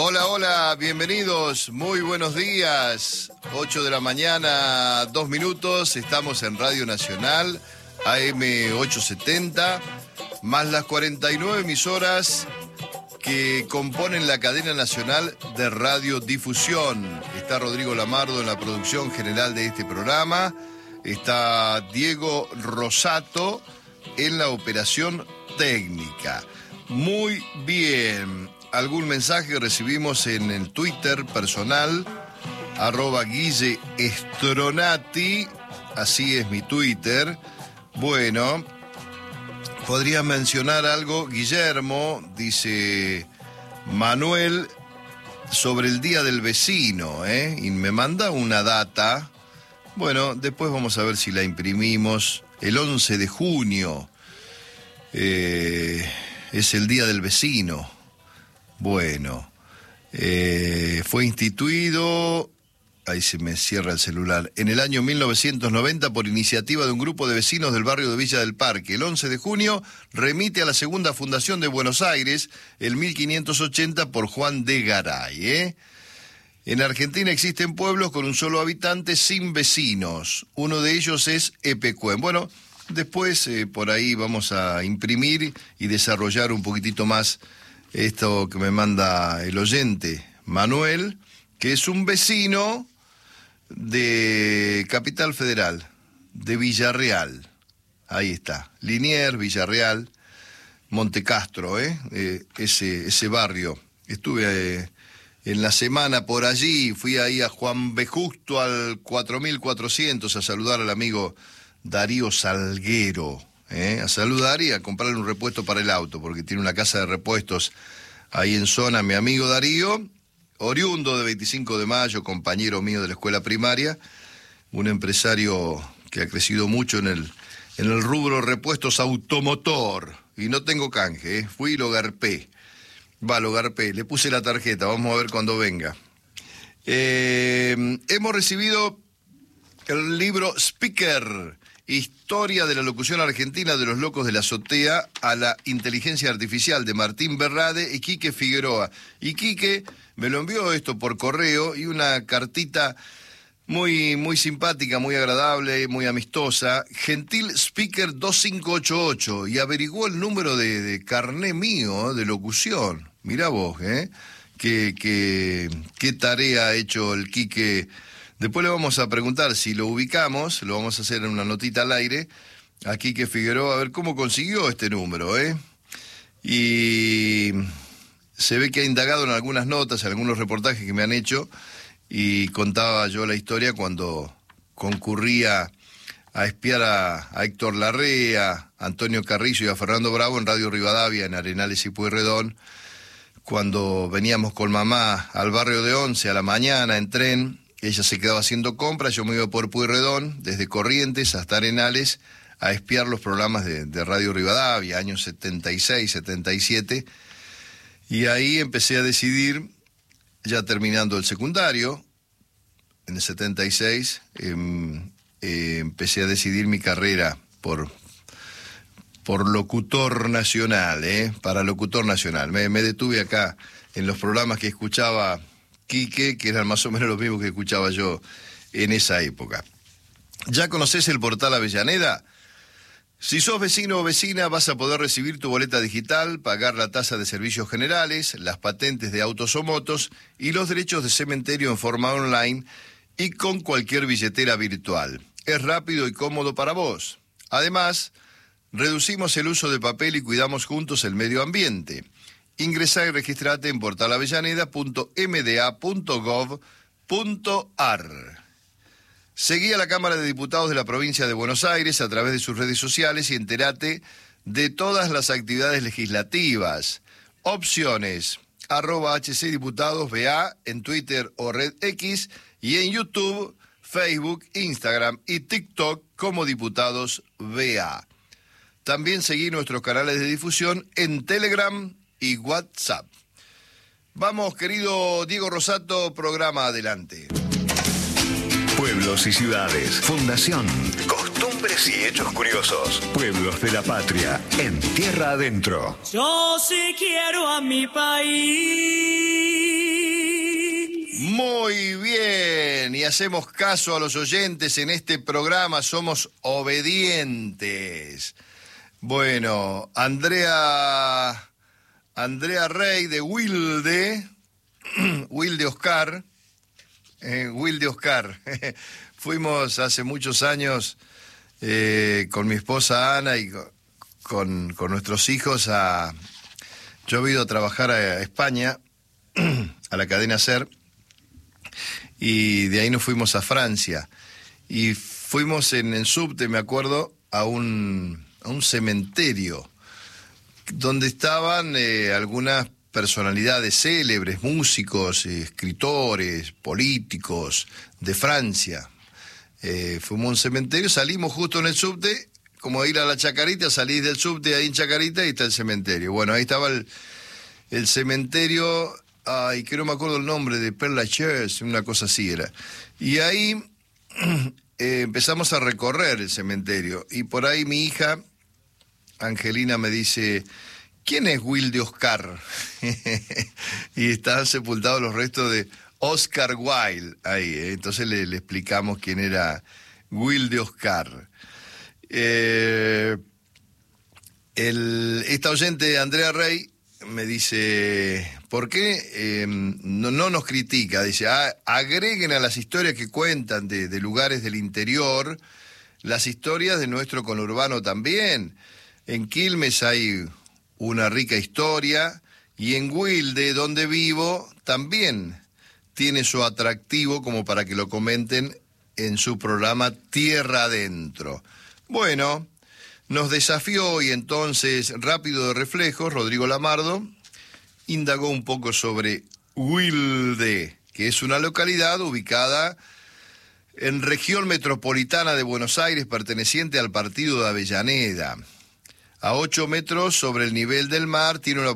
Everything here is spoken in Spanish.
Hola, hola, bienvenidos, muy buenos días. 8 de la mañana, 2 minutos, estamos en Radio Nacional, AM 870, más las 49 emisoras que componen la cadena nacional de radiodifusión. Está Rodrigo Lamardo en la producción general de este programa, está Diego Rosato en la operación técnica. Muy bien. Algún mensaje que recibimos en el Twitter personal, @GuilleEstronati, así es mi Twitter. Bueno, podría mencionar algo, Guillermo, dice Manuel, sobre el Día del Vecino, y me manda una data. Bueno, después vamos a ver si la imprimimos. El 11 de junio es el Día del Vecino. Bueno, fue instituido, ahí se me cierra el celular, en el año 1990 por iniciativa de un grupo de vecinos del barrio de Villa del Parque. El 11 de junio remite a la segunda fundación de Buenos Aires, el 1580 por Juan de Garay. En Argentina existen pueblos con un solo habitante sin vecinos. Uno de ellos es Epecuén. Bueno, después por ahí vamos a imprimir y desarrollar un poquitito más esto que me manda el oyente Manuel, que es un vecino de Capital Federal, de Villarreal. Ahí está, Liniers, Villarreal, Montecastro, ese barrio. Estuve en la semana por allí, fui ahí a Juan B. Justo al 4400 a saludar al amigo Darío Salguero. A saludar y a comprarle un repuesto para el auto, porque tiene una casa de repuestos ahí en zona, mi amigo Darío, oriundo de 25 de Mayo, compañero mío de la escuela primaria, un empresario que ha crecido mucho en el rubro repuestos automotor, y no tengo canje, fui y lo garpé, le puse la tarjeta, vamos a ver cuando venga. Hemos recibido el libro Speaker, Historia de la locución argentina de los locos de la azotea a la inteligencia artificial, de Martín Berrade y Quique Figueroa. Y Quique me lo envió esto por correo y una cartita muy, muy simpática, muy agradable, muy amistosa. Gentil Speaker 2588, y averiguó el número de carné mío de locución. Mirá vos, qué tarea ha hecho el Quique. Después le vamos a preguntar si lo ubicamos, lo vamos a hacer en una notita al aire, a Quique Figueroa, a ver cómo consiguió este número, Y se ve que ha indagado en algunas notas, en algunos reportajes que me han hecho, y contaba yo la historia cuando concurría a espiar a Héctor Larrea, a Antonio Carrillo y a Fernando Bravo en Radio Rivadavia, en Arenales y Pueyrredón, cuando veníamos con mamá al barrio de Once a la mañana en tren. Ella se quedaba haciendo compras, yo me iba por Pueyrredón, desde Corrientes hasta Arenales, a espiar los programas de Radio Rivadavia, años 76, 77, y ahí empecé a decidir, ya terminando el secundario, en el 76, empecé a decidir mi carrera por locutor nacional, para locutor nacional. Me detuve acá en los programas que escuchaba Quique, que eran más o menos los mismos que escuchaba yo en esa época. ¿Ya conocés el portal Avellaneda? Si sos vecino o vecina, vas a poder recibir tu boleta digital, pagar la tasa de servicios generales, las patentes de autos o motos y los derechos de cementerio en forma online y con cualquier billetera virtual. Es rápido y cómodo para vos. Además, reducimos el uso de papel y cuidamos juntos el medio ambiente. Ingresá y registrate en portalavellaneda.mda.gov.ar. Seguí a la Cámara de Diputados de la Provincia de Buenos Aires a través de sus redes sociales y entérate de todas las actividades legislativas. Opciones, @HCDiputadosBA en Twitter o Red X, y en YouTube, Facebook, Instagram y TikTok como Diputados BA. También seguí nuestros canales de difusión en Telegram y WhatsApp. Vamos, querido Diego Rosato, programa adelante. Pueblos y ciudades, fundación, costumbres y hechos curiosos. Pueblos de la patria, en tierra adentro. Yo sí quiero a mi país. y hacemos caso a los oyentes en este programa, somos obedientes. Bueno, Andrea Rey de Wilde Oscar, fuimos hace muchos años con mi esposa Ana y con nuestros hijos yo he ido a trabajar a España, a la cadena SER, y de ahí nos fuimos a Francia. Y fuimos en subte, me acuerdo, a un cementerio donde estaban algunas personalidades célebres, músicos, escritores, políticos de Francia. Fuimos a un cementerio, salimos justo en el subte, como ir a la Chacarita, salís del subte ahí en Chacarita y está el cementerio. Bueno, ahí estaba el cementerio, que no me acuerdo el nombre, de Père Lachaise, una cosa así era. Y ahí empezamos a recorrer el cementerio, y por ahí mi hija, Angelina, me dice: ¿quién es Wilde Oscar? Y estaban sepultados los restos de Oscar Wilde ahí. Entonces le explicamos quién era Wilde Oscar. Esta oyente, Andrea Rey, me dice: ¿por qué no nos critica? Dice: agreguen a las historias que cuentan de lugares del interior las historias de nuestro conurbano también. En Quilmes hay una rica historia, y en Wilde, donde vivo, también tiene su atractivo como para que lo comenten en su programa Tierra Adentro. Bueno, nos desafió, y entonces, rápido de reflejos, Rodrigo Lamardo indagó un poco sobre Wilde, que es una localidad ubicada en región metropolitana de Buenos Aires, perteneciente al partido de Avellaneda. A 8 metros sobre el nivel del mar, tiene una